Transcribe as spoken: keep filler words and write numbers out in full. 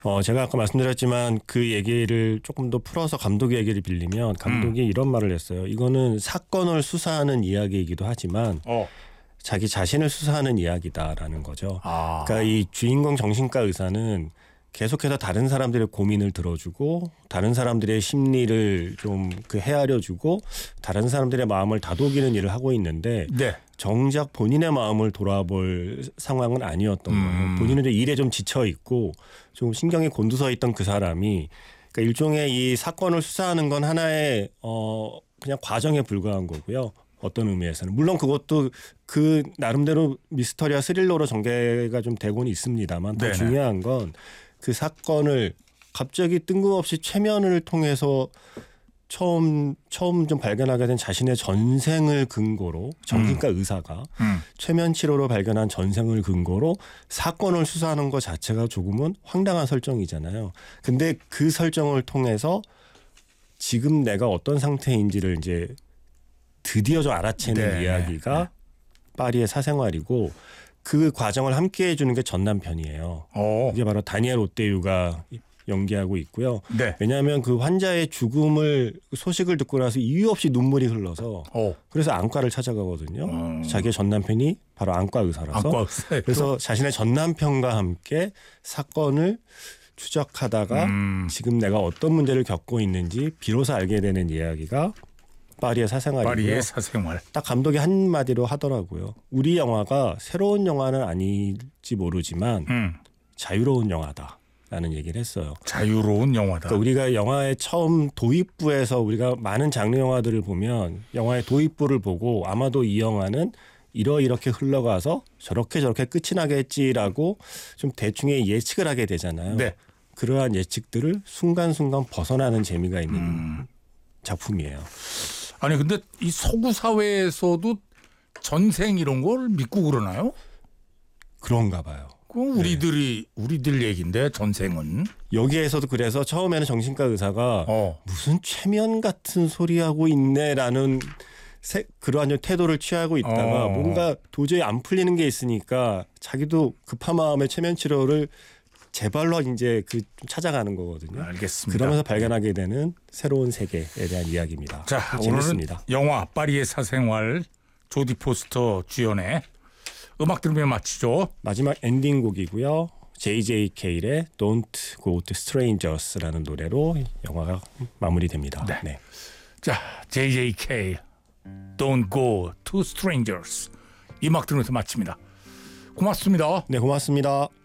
어, 제가 아까 말씀드렸지만 그 얘기를 조금 더 풀어서 감독의 얘기를 빌리면 감독이 음. 이런 말을 했어요. 이거는 사건을 수사하는 이야기이기도 하지만 어. 자기 자신을 수사하는 이야기다라는 거죠. 아. 그러니까 이 주인공 정신과 의사는 계속해서 다른 사람들의 고민을 들어주고 다른 사람들의 심리를 좀 그 헤아려주고 다른 사람들의 마음을 다독이는 일을 하고 있는데 네. 정작 본인의 마음을 돌아볼 상황은 아니었던 음. 거예요. 본인은 일에 좀 지쳐 있고 좀 신경이 곤두서 있던 그 사람이 그러니까 일종의 이 사건을 수사하는 건 하나의 어 그냥 과정에 불과한 거고요. 어떤 의미에서는 물론 그것도 그 나름대로 미스터리와 스릴러로 전개가 좀 되고는 있습니다만 더 네네. 중요한 건 그 사건을 갑자기 뜬금없이 최면을 통해서 처음 처음 좀 발견하게 된 자신의 전생을 근거로 정신과 음. 의사가 음. 최면 치료로 발견한 전생을 근거로 사건을 수사하는 것 자체가 조금은 황당한 설정이잖아요. 근데 그 설정을 통해서 지금 내가 어떤 상태인지를 이제 드디어 좀 알아채는 네. 이야기가 네. 파리의 사생활이고 그 과정을 함께 해주는 게 전 남편이에요. 오. 이게 바로 다니엘 오떼유가 연기하고 있고요. 네. 왜냐하면 그 환자의 죽음을 소식을 듣고 나서 이유 없이 눈물이 흘러서 오. 그래서 안과를 찾아가거든요. 음. 자기의 전 남편이 바로 안과 의사라서. 안과 의사. 그래서 자신의 전 남편과 함께 사건을 추적하다가 음. 지금 내가 어떤 문제를 겪고 있는지 비로소 알게 되는 이야기가 파리의 사생활이고요. 파리의 사생활. 딱 감독이 한마디로 하더라고요. 우리 영화가 새로운 영화는 아닐지 모르지만 음. 자유로운 영화다라는 얘기를 했어요. 자유로운 영화다. 그러니까 우리가 영화의 처음 도입부에서 우리가 많은 장르 영화들을 보면 영화의 도입부를 보고 아마도 이 영화는 이러이렇게 흘러가서 저렇게 저렇게 끝이 나겠지라고 좀 대충의 예측을 하게 되잖아요. 네. 그러한 예측들을 순간순간 벗어나는 재미가 있는 음. 작품이에요. 아니 근데 이 서구 사회에서도 전생 이런 걸 믿고 그러나요? 그런가 봐요. 그럼 우리들이 네. 우리들 얘긴데 전생은 여기에서도 그래서 처음에는 정신과 의사가 어. 무슨 최면 같은 소리 하고 있네라는 세, 그러한 태도를 취하고 있다가 어. 뭔가 도저히 안 풀리는 게 있으니까 자기도 급한 마음에 최면 치료를 제발로 이제 그 좀 찾아가는 거거든요. 알겠습니다. 그러면서 발견하게 되는 새로운 세계에 대한 이야기입니다. 자, 재밌습니다. 오늘은 영화 파리의 사생활 조디 포스터 주연의 음악 들으며 마치죠. 마지막 엔딩곡이고요. 제이제이케이의 Don't Go to Strangers라는 노래로 영화가 마무리됩니다. 네. 네. 자, 제이제이케이 Don't Go to Strangers 이 음악 들으면서 마칩니다. 고맙습니다. 네, 고맙습니다.